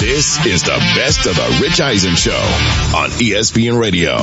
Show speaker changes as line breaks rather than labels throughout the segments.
This is the best of the Rich Eisen Show on ESPN Radio.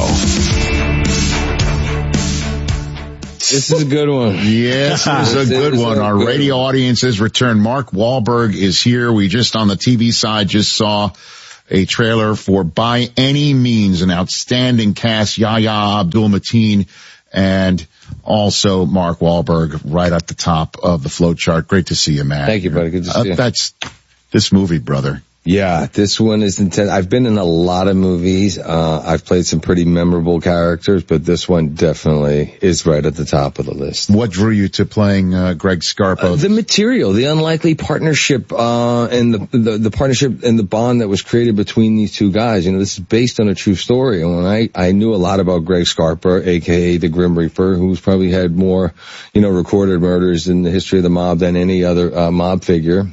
This is a good one.
Yes, this is a good one. Our radio audience has returned. Mark Wahlberg is here. We just on the TV side just saw a trailer for By Any Means, an outstanding cast, Yahya Abdul-Mateen, and also Mark Wahlberg right at the top of the flow chart. Great to see you, man.
Thank you, buddy. Good to see you.
That's this movie, brother.
Yeah, this one is intense. I've been in a lot of movies. I've played some pretty memorable characters, but this one definitely is right at the top of the list.
What drew you to playing Greg Scarpa?
The material, the unlikely partnership, and the partnership and the bond that was created between these two guys. You know, this is based on a true story. And when I knew a lot about Greg Scarpa, aka the Grim Reaper, who's probably had more, recorded murders in the history of the mob than any other mob figure.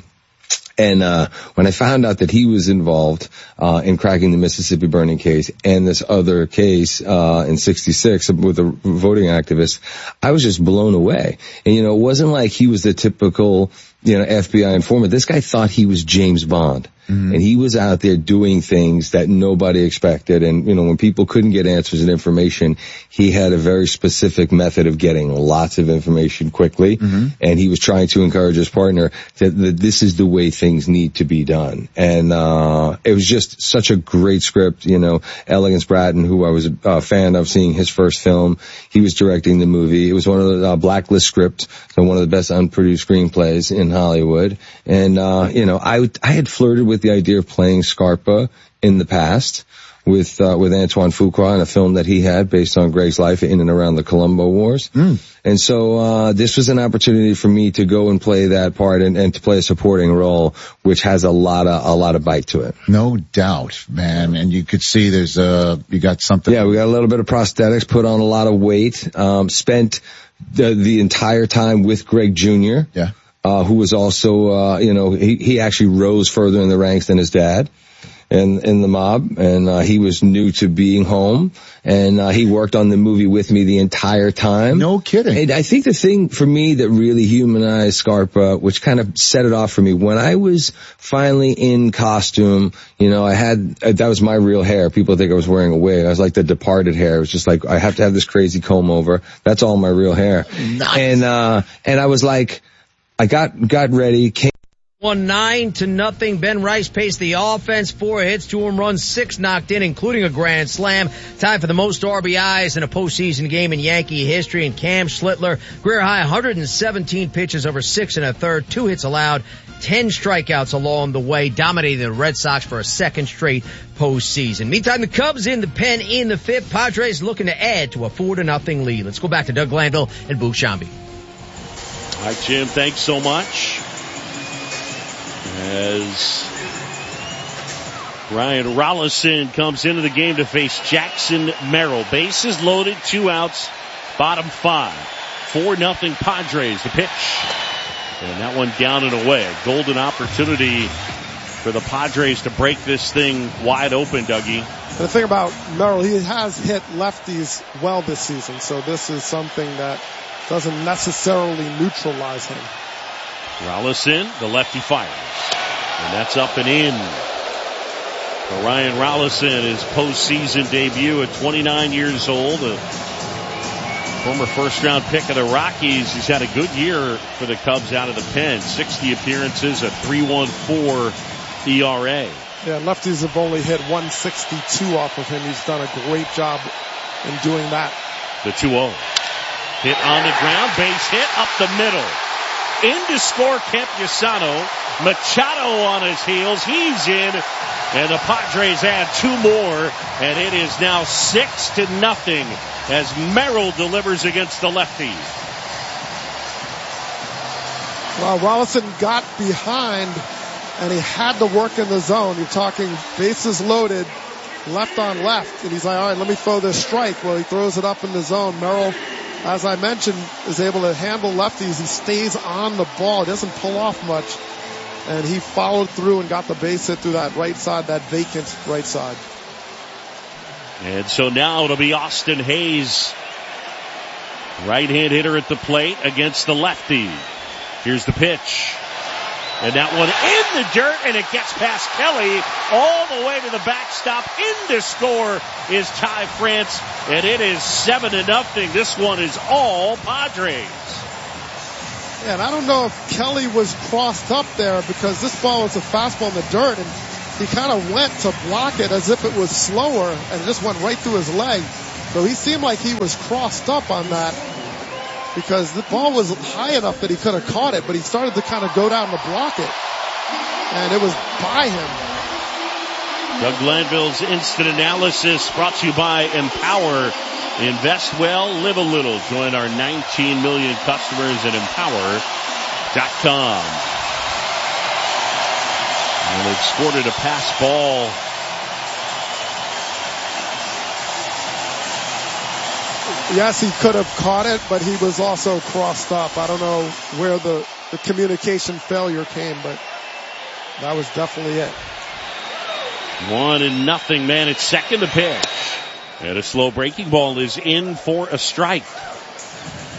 And when I found out that he was involved in cracking the Mississippi burning case and this other case in '66 with a voting activist, I was just blown away. And it wasn't like he was the typical FBI informant. This guy thought he was James Bond. Mm-hmm. And he was out there doing things that nobody expected. And, when people couldn't get answers and information, he had a very specific method of getting lots of information quickly. Mm-hmm. And he was trying to encourage his partner that this is the way things need to be done. And, it was just such a great script. Elegance Bratton, who I was a fan of seeing his first film, he was directing the movie. It was one of the blacklist scripts, so one of the best unproduced screenplays in Hollywood. And, I had flirted with the idea of playing Scarpa in the past with Antoine Fuqua in a film that he had based on Greg's life in and around the Colombo Wars. Mm. And so, this was an opportunity for me to go and play that part and to play a supporting role, which has a lot of bite to it.
No doubt, man. And you could see you got something.
Yeah, we got a little bit of prosthetics, put on a lot of weight, spent the entire time with Greg Jr.
Yeah.
Who was also, he actually rose further in the ranks than his dad in the mob, and he was new to being home, and he worked on the movie with me the entire time.
No kidding.
And I think the thing for me that really humanized Scarpa, which kind of set it off for me, when I was finally in costume, I had, that was my real hair. People think I was wearing a wig. I was like the Departed hair. It was just like, I have to have this crazy comb over. That's all my real hair.
Nice.
And I was like, I got ready.
9-0. Ben Rice paced the offense, 4 hits, 2 home runs, 6 knocked in, including a grand slam. Tied for the most RBIs in a postseason game in Yankee history. And Cam Schlittler, career high 117 pitches over 6 1/3, 2 hits allowed, 10 strikeouts along the way, dominating the Red Sox for a second straight postseason. Meantime, the Cubs in the pen in the 5th. Padres looking to add to a 4-0 lead. Let's go back to Doug Glanville and Boo Shambi.
All right, Jim, thanks so much. As Ryan Rollison comes into the game to face Jackson Merrill. Bases loaded, 2 outs, bottom 5. 4-0 Padres, the pitch. And that one down and away. A golden opportunity for the Padres to break this thing wide open, Dougie.
The thing about Merrill, he has hit lefties well this season, so this is something that doesn't necessarily neutralize him.
Rollison, the lefty fires. And that's up and in. For Ryan Rollison, his postseason debut at 29 years old. A former first-round pick of the Rockies. He's had a good year for the Cubs out of the pen. 60 appearances, a 3.14 ERA.
Yeah, lefties have only hit 162 off of him. He's done a great job in doing that.
The 2-0. Hit on the ground, base hit up the middle. In to score Kemp Yasano. Machado on his heels. He's in. And the Padres add 2 more. And it is now 6-0 as Merrill delivers against the lefty.
Well, Rollison got behind and he had to work in the zone. You're talking bases loaded, left on left. And he's like, all right, let me throw this strike. Well, he throws it up in the zone. Merrill, as I mentioned, is able to handle lefties. He stays on the ball. He doesn't pull off much. And he followed through and got the base hit through that right side, that vacant right side.
And so now it'll be Austin Hayes, right-hand hitter at the plate against the lefty. Here's the pitch. And that one in the dirt, and it gets past Kelly all the way to the backstop. In to score is Ty France, and it is 7-0. This one is all Padres.
Yeah, and I don't know if Kelly was crossed up there because this ball was a fastball in the dirt, and he kind of went to block it as if it was slower, and it just went right through his leg. So he seemed like he was crossed up on that because the ball was high enough that he could have caught it, but he started to kind of go down to block it, and it was by him.
Doug Glanville's instant analysis brought to you by Empower. Invest well, live a little. Join our 19 million customers at Empower.com. And it scored a pass ball.
Yes, he could have caught it, but he was also crossed up. I don't know where the communication failure came, but that was definitely it.
1-0, man. It's second to pitch. And a slow breaking ball is in for a strike.